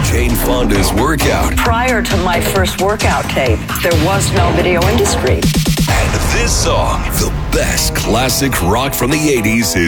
Jane Fonda's workout. Prior to my first workout tape, there was no video industry. And this song, the best classic rock from the 80s, is